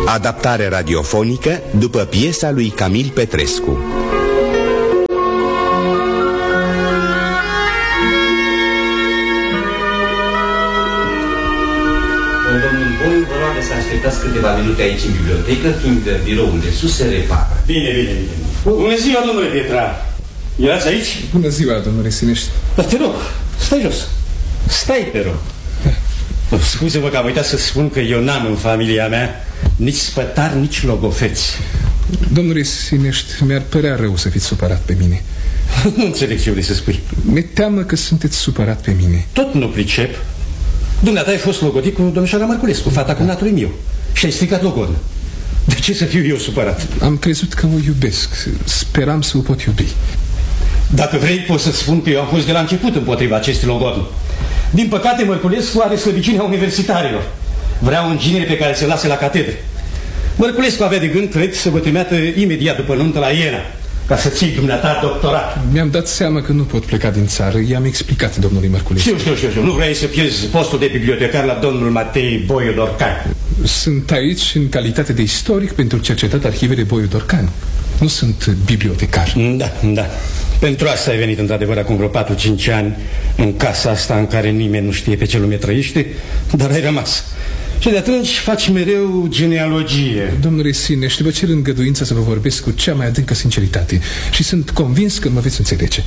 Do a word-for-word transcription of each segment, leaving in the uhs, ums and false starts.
Adaptare radiofonică după piesa lui Camil Petrescu. Domnul Boiu, vă rog să așteptați câteva minute aici în bibliotecă, fiindcă biroul de sus se repară. Bine, bine, bine. Bună ziua, domnule Pietra. Erați aici? Bună ziua, domnule Sinești. Dar te rog, stai jos. Stai, te rog. Scuze-vă că am uitat să spun că eu n-am în familia mea nici spătari, nici logofeți. Domnule Sinești, mi-ar părea rău să fiți supărat pe mine. Nu înțeleg ce vrei să spui. Mi-e teamă că sunteți supărat pe mine. Tot nu pricep. Dumneata ai fost logodit cu domnișoara Mărculescu, fata cumnatului meu, și ai stricat logodul. De ce să fiu eu supărat? Am crezut că o iubesc. Speram să o pot iubi. Dacă vrei, pot să spun că eu am fost de la început împotriva acestui logodul. Din păcate, Mărculescu are slăbiciunea universitarilor. Vrea un inginere pe care să-l lase la catedre. Mărculescu avea de gând, cred, să vă trimeată imediat după nuntă la Iena, ca să ții dumneata doctorat. Mi-am dat seama că nu pot pleca din țară. I-am explicat domnului Mărculescu. Știu, știu, știu, știu. Nu vrei să pierzi postul de bibliotecar la domnul Matei Boiu Dorcan. Sunt aici în calitate de istoric pentru cercetat arhivele Boiu Dorcan. Nu sunt bibliotecar. Da, da. Pentru asta ai venit într-adevăr acum vreo patru-cinci ani în casa asta în care nimeni nu știe pe ce lume trăiește, dar ai rămas. Și de atunci faci mereu genealogie. Domnule Sinești, vă cer îngăduința să vă vorbesc cu cea mai adâncă sinceritate și sunt convins că mă veți înțelege.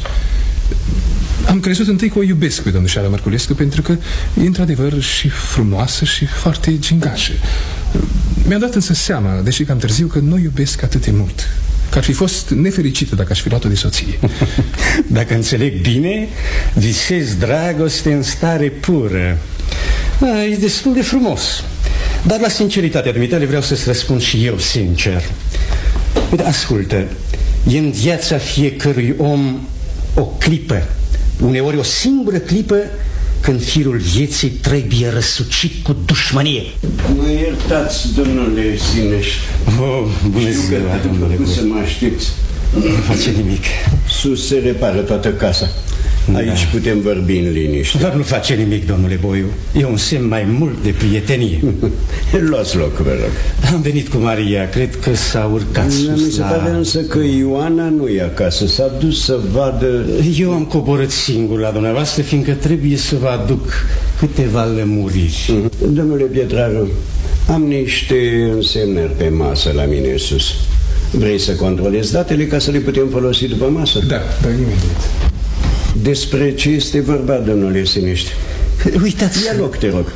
Am crezut întâi că o iubesc pe domnișoara Mărculescu pentru că e într-adevăr și frumoasă și foarte gingașă. Mi-am dat însă seama, deși cam târziu, că nu o iubesc atât de mult, că ar fi fost nefericită dacă aș fi luat-o de soție. Dacă înțeleg bine, visezi dragoste în stare pură. A, e destul de frumos. Dar la sinceritatea dumitale vreau să-ți răspund și eu sincer. Uite, ascultă, e în viața fiecărui om o clipă, uneori o singură clipă, când firul vieții trebuie răsucit cu dușmănie. Mă iertați, domnule Sinești. Oh, bună ziua, domnule. Cum să mă aștepți? Nu face nimic. Sus se repară toată casa. Aici da. Putem vorbi în liniște. Dar nu face nimic, domnule Boiu. E un semn mai mult de prietenie. Luați loc, vă rog. Am venit cu Maria, cred că s-a urcat sus la... Mi se pare însă că Ioana nu e acasă. S-a dus să vadă... Eu am coborât singur la dumneavoastră, fiindcă trebuie să vă aduc câteva lămuriri. Domnule Pietraru, am niște însemnări pe masă la mine sus. Vrei să controlezi datele ca să le putem folosi după masă? Da, da, imediat. Despre ce este vorba, domnule Sinești? Uitați... Ia loc, te rog.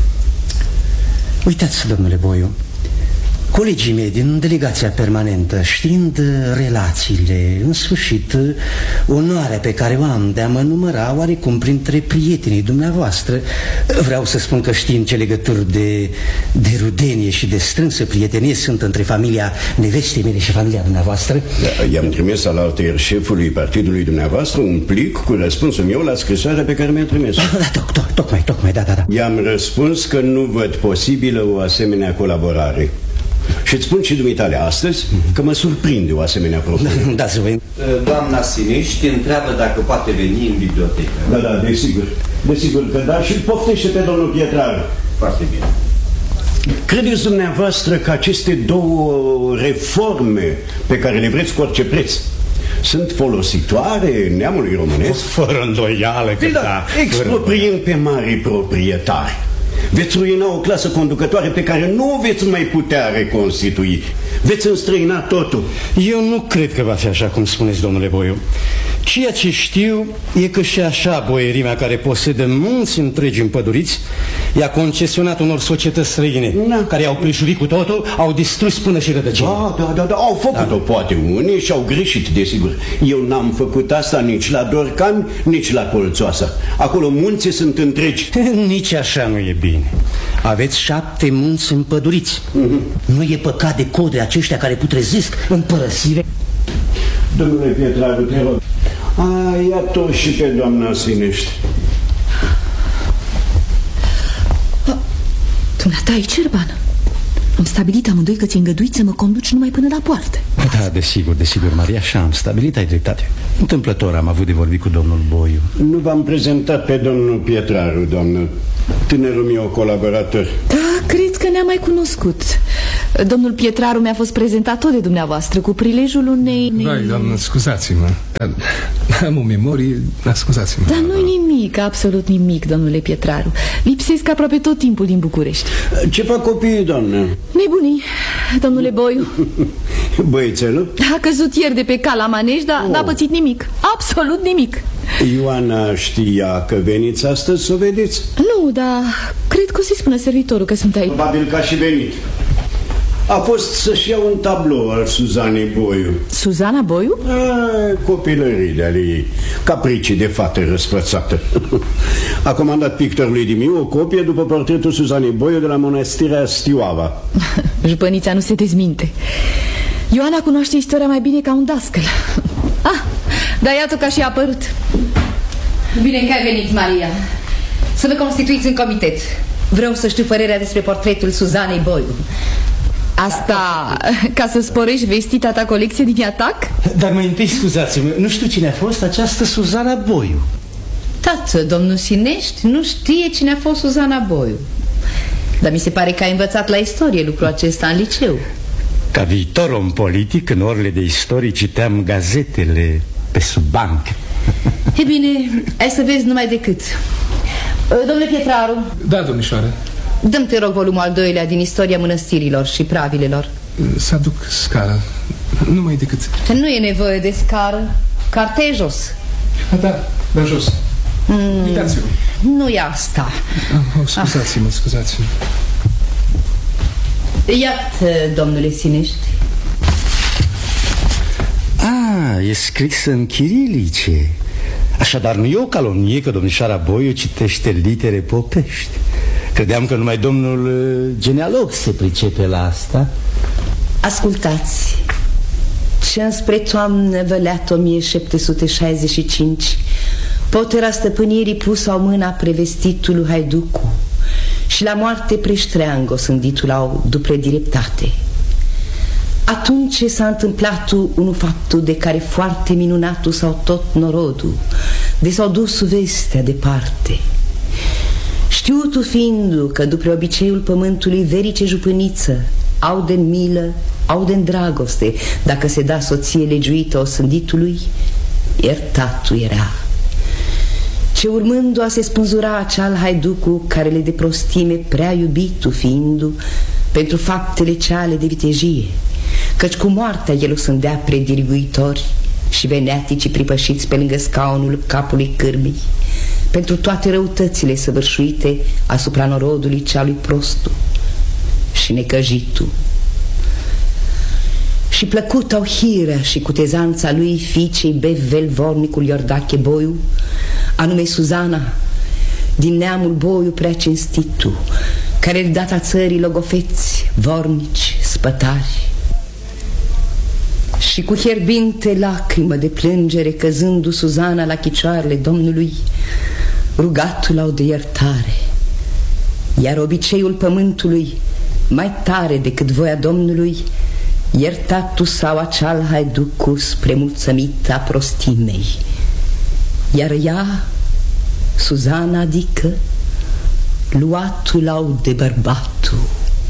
Uitați, domnule Boiu, colegii mei din delegația permanentă, știind relațiile, în sfârșit, onoarea pe care o am de a mă număra oarecum printre prietenii dumneavoastră, vreau să spun că știind ce legături de, de rudenie și de strânsă prietenie sunt între familia nevestei mele și familia dumneavoastră. Da, i-am trimis alaltăieri șefului partidului dumneavoastră un plic cu răspunsul meu la scrisoarea pe care mi-a trimis-o. Da, da, toc, toc, tocmai, tocmai, da, da, da. I-am răspuns că nu văd posibilă o asemenea colaborare. Și îți spun și dumitale astăzi că mă surprinde o asemenea propunere. Da, să vă... Doamna Sinești întreabă dacă poate veni în bibliotecă. Da, da, desigur. Desigur că da, și poftește pe domnul Pietraru. Foarte bine. Credeți dumneavoastră că aceste două reforme pe care le vreți cu orice preț sunt folositoare neamului românesc? Fără îndoială că da, da. Expropriind pe mari proprietari, veți ruina o clasă conducătoare pe care nu o veți mai putea reconstitui. Veți înstrăina totul. Eu nu cred că va fi așa cum spuneți, domnule Boiu. Ceea ce știu e că și așa boierimea care posedă munți întregi împăduriți i-a concesionat unor societăți străine, da, care i-au prejurit cu totul, au distrus până și rădăcini. Da, da, da, da, au făcut-o, da, poate unii și au greșit, desigur. Eu n-am făcut asta nici la Dorcan, nici la Colțoasa. Acolo munții sunt întregi. Nici așa nu e bine. Aveți șapte munți împăduriți. Mm-hmm. Nu e păcat de code aceștia care putrezesc în părăsire? Domnule Pietraru, te rog. A, ia-o și pe doamna Sinești. Dumneata ai cerbană. Am stabilit amândoi că ți-ai îngăduit să mă conduci numai până la poartă. Da, desigur, desigur, Maria, așa am stabilit, ai dreptate. Întâmplător am avut de vorbit cu domnul Boiu. Nu v-am prezentat pe domnul Pietraru, doamnă. Tânărul meu colaborator. Da, cred că ne-am mai cunoscut. Domnul Pietraru mi-a fost prezentat tot de dumneavoastră cu prilejul unei... Vai, doamnă, scuzați-mă. Am o memorie, dar scuzați-mă. Dar nu-i nimic, absolut nimic, domnule Pietraru. Lipsesc aproape tot timpul din București. Ce fac copiii, doamnă? Nebunii, domnule Boiu. Băiețelul? A căzut ieri de pe cal la manej, dar oh. n-a pățit nimic. Absolut nimic. Ioana știa că veniți astăzi să o vedeți? Nu, dar cred că o să-i spună servitorul că sunt aici. Probabil că a și venit. A fost să-și ia un tablou al Suzanei Boiu. Suzana Boiu? A, copilării de-ale ei, capricii de fată răsfățată. A comandat pictorului Dimiu o copie după portretul Suzanei Boiu de la mănăstirea Stioava. Jupănița nu se dezminte. Ioana cunoaște istoria mai bine ca un dascăl. Ah, dar iată că a și apărut. Bine că ai venit, Maria. Să vă constituiți în comitet. Vreau să știu părerea despre portretul Suzanei Boiu. Asta ca să sporești vestita ta colecție din atac? Dar mai întâi scuzați-mă, nu știu cine a fost această Suzana Boiu. Tată, domnul Sinești nu știe cine a fost Suzana Boiu. Dar mi se pare că ai învățat la istorie lucrul acesta în liceu. Ca viitor om politic, în orele de istorie citeam gazetele pe sub banc. E bine, ai să vezi numai decât. Domnule Pietraru. Da, domnișoară. Dă-mi, te rog, volumul al doilea din istoria mănăstirilor și pravilelor. Să aduc scara. Numai decât. Nu e nevoie de scară. Carte jos. A, da, da, jos. mm, Uitați-vă. Nu e asta. oh, Scuzați-mă, scuzați-mă. Iată, domnule Sinești. Ah, e scris în chirilice. Așadar nu e o calonie că domnișoara Boiu citește litere popești. Credeam că numai domnul genealog se pricepe la asta. Ascultați. Ce înspre toamnă văleat o mie șapte sute șaizeci și cinci, potera stăpânirii pusă au mâna prevestitului Haiducu și la moarte preștreangă o sânditul au dupre direptate. Atunci s-a întâmplat un faptul de care foarte minunatul sau tot norodul, de s-au dus vestea departe. Știutul fiindu că dupre obiceiul pământului verice jupâniță au de-n milă, au de-n dragoste, dacă se da soție legiuită o sânditului, iertatul era. Ce urmându a se spânzura aceal haiducu care le de prostime prea iubitul fiindu pentru faptele ceale de vitejie, căci cu moartea el o sândea prediriguitori și veneaticii pripășiți pe lângă scaunul capului cârmii, pentru toate răutățile săvârșuite asupra norodului cealui prostu și necăjitul. Și plăcut au hirea și cutezanța lui fiicei Bevel vornicul Iordache Boiu, anume Suzana, din neamul Boiu prea cinstitu, care de data țării logofeți, vornici, spătari. Și cu fierbinte lacrimă de plângere, căzându Suzana la chicioarele Domnului, rugatul au de iertare. Iar obiceiul pământului, mai tare decât voia Domnului, iertatul sau aceal haiducu spre mulțămită a prostimei. Iar ea, Suzana, adică, luatul au de bărbatul.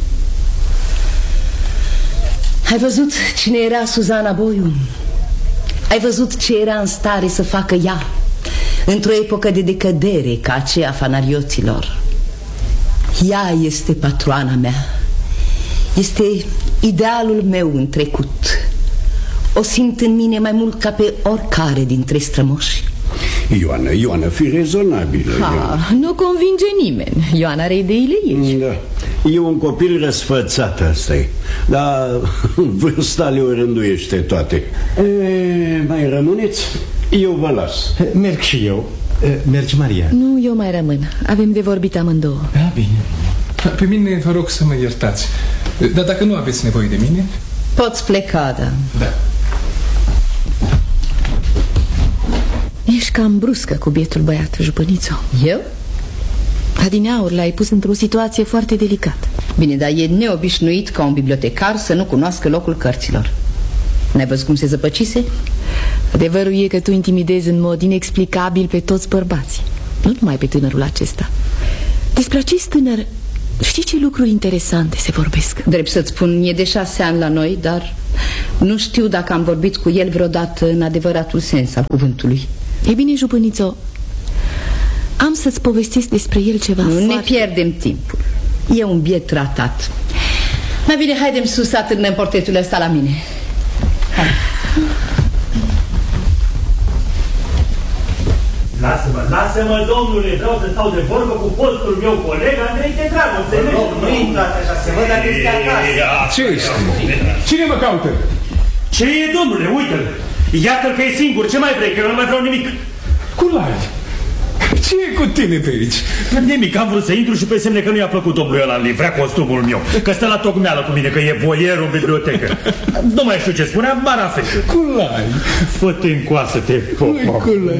Ai văzut cine era Suzana Boiu? Ai văzut ce era în stare să facă ea într-o epocă de decădere ca aceea fanarioților? Ea este patroana mea, este idealul meu în trecut. O simt în mine mai mult ca pe oricare dintre strămoși. Ioana, Ioana, fii rezonabilă. Ha, nu convinge nimeni. Ioana are ideile ei. Da. E un copil răsfățat, asta-i. Dar vârsta le o rânduiește toate. E, mai rămâneți? Eu vă las. Merg și eu. Mergi, Maria? Nu, eu mai rămân. Avem de vorbit amândouă. Da, bine. Pe mine vă rog să mă iertați. Dar dacă nu aveți nevoie de mine... Poți pleca, da. Da. Ești cam bruscă cu bietul băiat, jupănițo. Eu? Adineauri l-ai pus într-o situație foarte delicată. Bine, dar e neobișnuit ca un bibliotecar să nu cunoască locul cărților. N-ai văzut cum se zăpăcise? Adevărul e că tu intimidezi în mod inexplicabil pe toți bărbații, nu numai pe tânărul acesta. Despre acest tânăr știi ce lucruri interesante se vorbesc? Drept să-ți spun, e de șase ani la noi, dar nu știu dacă am vorbit cu el vreodată în adevăratul sens al cuvântului. E bine, jupânițo, am să-ți povestesc despre el ceva. Nu foarte... ne pierdem timpul. E un biet tratat. Mai bine, haidem sus să atârnăm portretul ăsta la mine. Hai. Lasă-mă, lasă-mă, domnule, vreau să stau de vorbă cu fostul meu coleg, Andrei Tedragu, înțelegi? Nu intrați așa, se văd dacă este acasă. Ce ești? Cine mă caută? Ce e, domnule, uite-l! Iată-l că e singur, ce mai vrei, că eu nu mai vreau nimic. Culai, ce e cu tine pe aici? Nimic, am vrut să intru și pe semne că nu i-a plăcut domnului ăla în liv, vrea costumul meu, că stă la tocmeală cu mine, că e boierul în bibliotecă. Nu mai știu ce spunea, marafet. Culai. Fă-te încoasă-te, popa. Culai.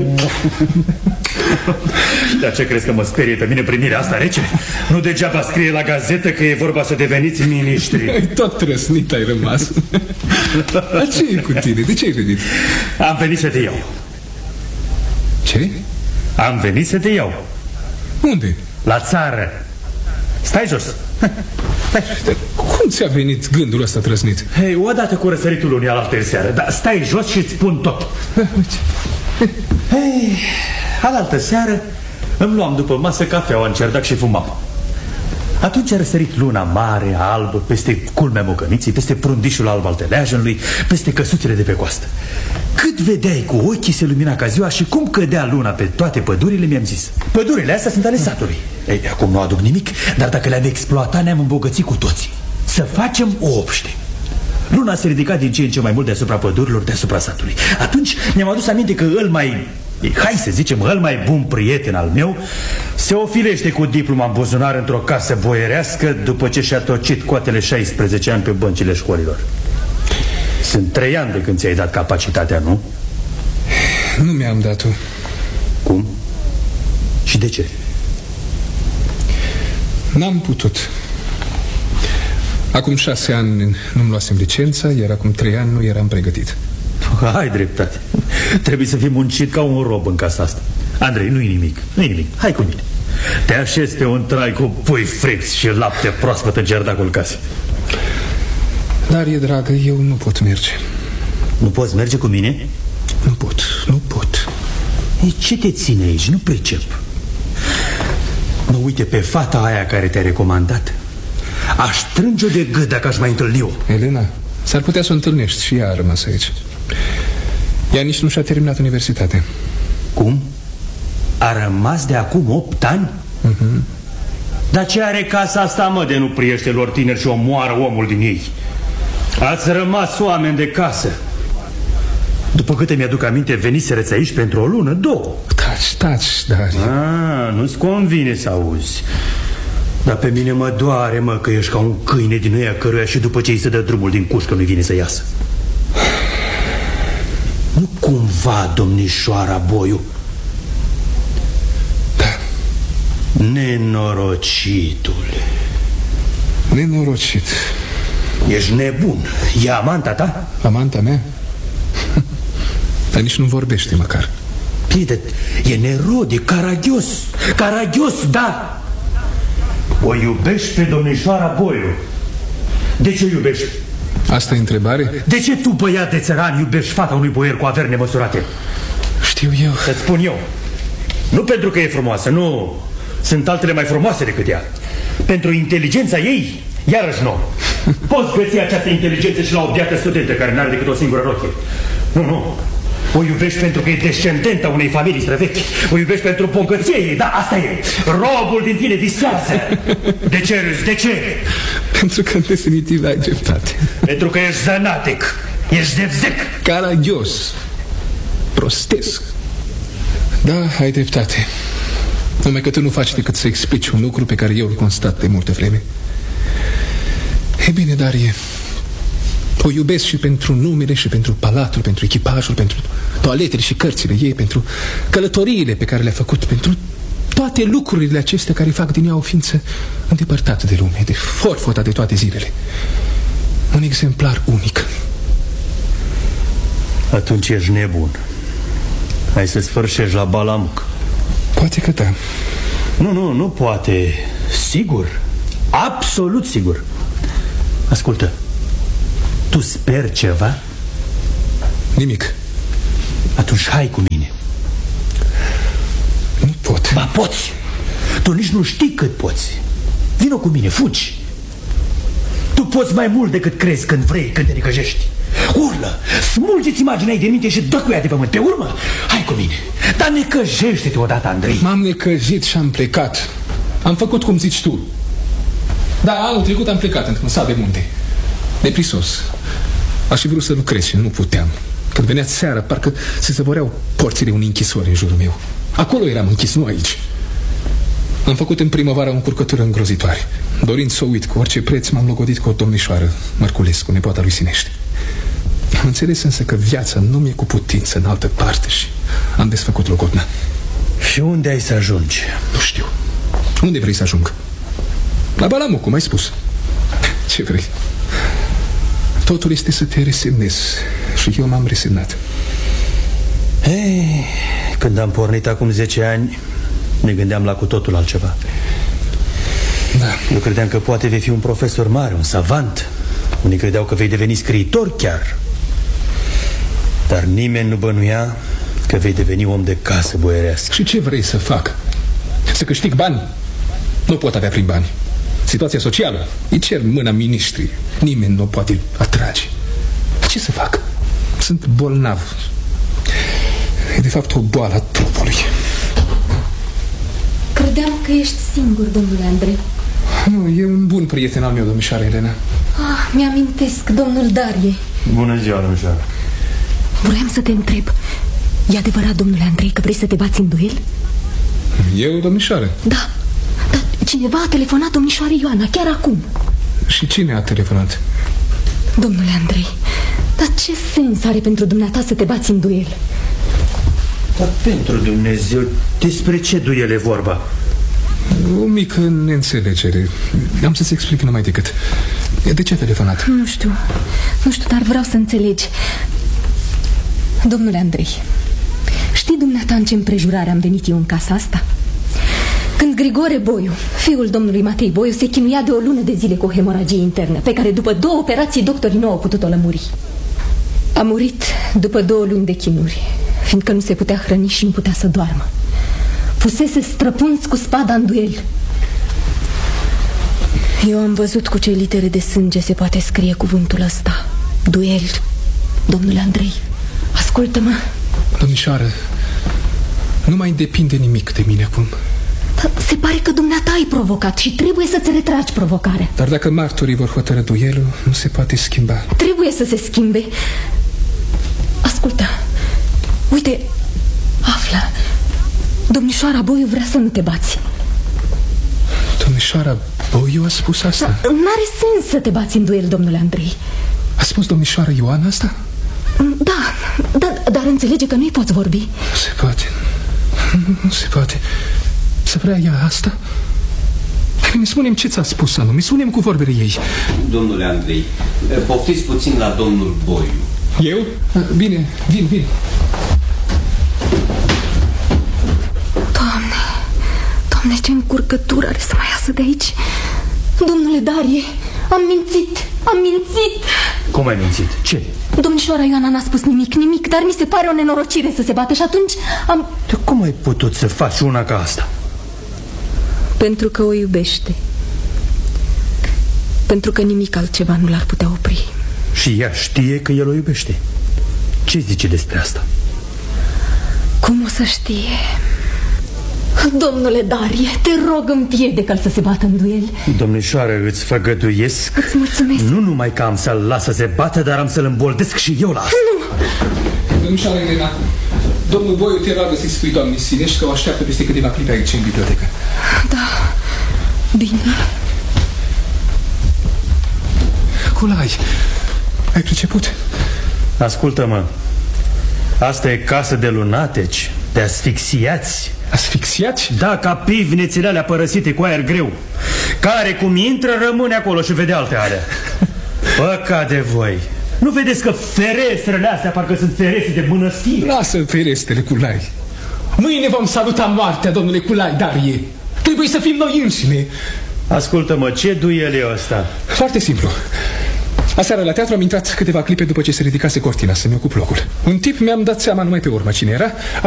Dar ce crezi că mă sperie pe mine primirea asta rece? Nu degeaba scrie la gazetă că e vorba să deveniți miniștri. Tot trăsnit ai rămas. Dar ce e cu tine? De ce ai venit? Am venit să te iau. Ce? Am venit să te iau. Unde? La țară. Stai jos. Stai. Cum ți-a venit gândul ăsta trăsnit? Hei, odată cu răsăritul lunii alaltă seară. Dar stai jos și îți spun tot. Hei, alaltă seară îmi luam după masă cafeaua în cerdac și fumam. Atunci a răsărit luna mare, albă, peste culmea Mocăniții, peste prundișul alb al teleajului, peste căsuțele de pe coastă. Cât vedeai cu ochii se lumina ca ziua și cum cădea luna pe toate pădurile, mi-am zis: pădurile astea sunt ale satului. Ei, acum nu aduc nimic, dar dacă le-am exploatat ne-am îmbogățit cu toții. Să facem o obște. Luna se ridica din ce în ce mai mult deasupra pădurilor, deasupra satului. Atunci mi-am adus aminte că îl mai... hai să zicem, îl mai bun prieten al meu se ofilește cu diploma în buzunar într-o casă boierească după ce și-a tocit coatele șaisprezece ani pe băncile școlilor. Sunt trei ani de când ți-ai dat capacitatea, nu? Nu mi-am dat-o. Cum? Și de ce? N-am putut. Acum șase ani nu-mi luasem licența, iar acum trei ani nu eram pregătit. Hai dreptate. Trebuie să fii muncit ca un rob în casa asta. Andrei, nu-i nimic, nu-i nimic. Hai cu mine. Te așezi pe un trai cu pui fripți și lapte proaspăt în gerdacul casei. Dar e dragă, eu nu pot merge. Nu poți merge cu mine? Nu pot, nu pot. Ei, ce te ține aici? Nu pricep. Nu uite pe fata aia care te-a recomandat. Aș strânge-o de gât dacă aș mai întâlni-o. Elena, s-ar putea să o întâlnești și ea a rămas aici. Ea nici nu și-a terminat universitatea. Cum? A rămas de acum opt ani? uh-huh. Dar ce are casa asta, mă, de nu priește lor tineri și omoară omul din ei? Ați rămas oameni de casă. După câte mi-aduc aminte, veniserăți aici pentru o lună, două. Taci, taci, Daria. Ah, nu-ți convine să auzi. Dar pe mine mă doare, mă, că ești ca un câine din ăia căruia și după ce îi se dă drumul din cușcă nu-i vine să iasă. Nu cumva, domnișoara Boiu? Da. Nenorocitule. Nenorocit. Ești nebun. E amanta ta? Amanta mea? Dar nici nu vorbește măcar. Bine, e nerodic, caragios. Caragios, da. O iubești pe domnișoara Boiu. De ce o iubești? Asta e întrebare? De ce tu, băiat de țăran, iubești fata unui boier cu averi nemăsurate? Știu eu. Să-ți spun eu. Nu pentru că e frumoasă, nu. Sunt altele mai frumoase decât ea. Pentru inteligența ei, iarăși nu. Poți găsi această inteligență și la o biată studentă care n-are decât o singură rochie. Nu, nu. O iubești pentru că e descendentă unei familii străvechi. O iubești pentru bogăție ei, da, asta e. Robul din tine visează. De ce râzi? De ce? Pentru că în definitiv ai dreptate. Pentru că ești zănatic. Ești zevzec. Caragios. Prostesc. Da, ai dreptate. Numai că tu nu faci decât să explici un lucru pe care eu îl constat de multe vreme. E bine, Darie, o iubesc și pentru numele și pentru palatul, pentru echipajul, pentru toaletele și cărțile ei, pentru călătoriile pe care le-a făcut, pentru toate lucrurile acestea care fac din ea o ființă îndepărtată de lume, de forfota de toate zilele. Un exemplar unic. Atunci ești nebun. Hai să sfârșești la balamuc. Poate că da. Nu, nu, nu poate. Sigur. Absolut sigur. Ascultă, tu speri ceva? Nimic. Atunci hai cu mine. Nu pot. Ba poți. Tu nici nu știi cât poți. Vino cu mine, fugi. Tu poți mai mult decât crezi când vrei, când te necăjești. Urlă, smulge-ți imaginea de minte și dă cu ea de pământ. Pe urmă, hai cu mine. Dar necăjește-te odată, Andrei. M-am necăjit și am plecat. Am făcut cum zici tu. Da, anul trecut am plecat într-un sat de munte. Neprisos. Aș fi vrut să lucrez și nu puteam. Când venea seara, parcă se zăvoreau porțile unei închisori în jurul meu. Acolo eram închis, nu aici. Am făcut în primăvară o încurcătură îngrozitoare. Dorind să o uit cu orice preț, m-am logodit cu o domnișoară, Mărculescu, nepoata lui Sinește. Am înțeles însă că viața nu mi-e cu putință în altă parte și am desfăcut logodna. Și unde ai să ajungi? Nu știu. Unde vrei să ajung? La Balamuc, cum ai spus. Ce vrei? Totul este să te resemnezi. Și eu m-am resemnat. Ei, când am pornit acum zece ani, ne gândeam la cu totul altceva. Da. Eu credeam că poate vei fi un profesor mare, un savant. Unii credeau că vei deveni scriitor chiar. Dar nimeni nu bănuia că vei deveni om de casă boierească. Și ce vrei să fac? Să câștig bani? Nu pot avea prin bani. Situația socială, îi cer mâna miniștrii. Nimeni nu o poate atrage. Ce să fac? Sunt bolnav. E de fapt o boală a trupului. Credeam că ești singur, domnule Andrei. Nu, e un bun prieten al meu, domnișoara Elena. Ah, mi-amintesc, domnul Darie. Bună ziua, domnișoara. Vroiam să te întreb. E adevărat, domnule Andrei, că vrei să te bați în duel? Eu, domnișoară? Da, dar cineva a telefonat domnișoarei Ioana, chiar acum. Și cine a telefonat? Domnule Andrei, dar ce sens are pentru dumneata să te bați în duel? Dar pentru Dumnezeu, despre ce duel e vorba? O mică neînțelegere. Am să-ți explic numai decât. De ce a telefonat? Nu știu, nu știu, dar vreau să înțelegi. Domnule Andrei, știi dumneata în ce împrejurare am venit eu în casa asta? Când Grigore Boiu, fiul domnului Matei Boiu, se chinuia de o lună de zile cu o hemoragie internă, pe care după două operații doctorii nu au putut-o lămuri. A murit după două luni de chinuri, fiindcă nu se putea hrăni și nu putea să doarmă. Fusese străpuns cu spada în duel. Eu am văzut cu ce litere de sânge se poate scrie cuvântul ăsta. Duel. Domnule Andrei, ascultă-mă. Domnișoară, nu mai depinde nimic de mine acum. Dar se pare că dumneata ai provocat și trebuie să-ți retragi provocarea. Dar dacă martorii vor hotărâ duelul, nu se poate schimba. Trebuie să se schimbe. Ascultă, uite, află. Domnișoara Boiu vrea să nu te bați. Domnișoara Boiu a spus asta? Da, n-are sens să te bați în duel, domnule Andrei. A spus domnișoara Ioana asta? Da, da, dar înțelege că nu-i poți vorbi. Nu se poate. Nu se poate. Să vrea ea asta? Hai bine, spune-mi ce ți-a spus anume. Spune-mi cu vorbele ei. Domnule Andrei, poftiți puțin la domnul Boiu. Eu? Bine, vin, vin. Doamne, Doamne, ce încurcătură are să mai iasă de aici. Domnule Darie, am mințit, am mințit. Cum ai mințit? Ce? Domnișoara Ioana n-a spus nimic, nimic, dar mi se pare o nenorocire să se bată și atunci am... De cum ai putut să faci una ca asta? Pentru că o iubește. Pentru că nimic altceva nu l-ar putea opri. Și ea știe că el o iubește. Ce zice despre asta? Cum o să știe? Domnule Darie, te rog, împiedică-l să se bată în duel. Domnișoară, îți făgăduiesc. Îți mulțumesc. Nu numai că am să-l las să se bată, dar am să-l îmboldesc și eu la asta. Nu. Domnișoara Elena, domnul Boiu te roagă să-i spui doamnei Sinești că o așteaptă peste câteva clipe aici în bibliotecă. Da, bine. Culai, ai priceput? Ascultă-mă, asta e casă de lunateci, de asfixiați. Asfixiați? Da, ca pivnițele alea părăsite cu aer greu. Care cum intră rămâne acolo și vede alte alea. Păcat de voi. Nu vedeți că ferestrele astea parcă sunt ferestre de mănăstire? Lasă ferestrele, Culai. Mâine vom saluta moartea, domnule Culai Darie. Trebuie să fim noi înșine. Ascultă-mă, ce duel e ăsta? Foarte simplu. Aseară la teatru am intrat câteva clipe după ce se ridicase cortina să-mi ocup locul. Un tip, mi-am dat seama numai pe urmă cine era.